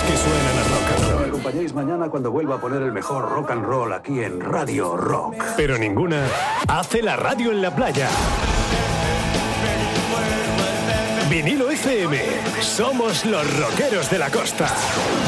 que suenan a rock and Me roll. acompañéis mañana cuando vuelva a poner el mejor rock and roll aquí en Radio Rock. Pero ninguna hace la radio en la playa. Vinilo FM. Somos los rockeros de la costa.